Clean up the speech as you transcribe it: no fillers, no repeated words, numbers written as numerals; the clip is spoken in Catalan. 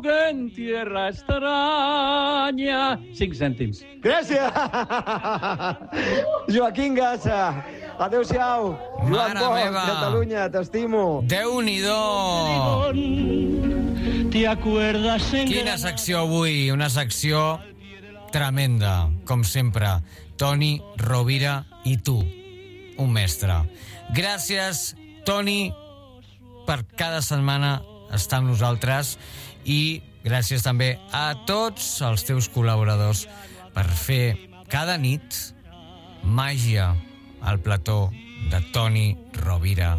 que en tierra extraña. 5 cèntims. Gràcies! Joaquín Gassa. Adéu-siau. Joan Mare Bosch, meva. Catalunya, t'estimo. Déu-n'hi-do! ¿Te acuerdas en Quina secció avui, una secció tremenda, com sempre. Toni Rovira i tu, un mestre. Gràcies, Toni, per cada setmana estar amb nosaltres i gràcies també a tots els teus col·laboradors per fer cada nit màgia al plató de Toni Rovira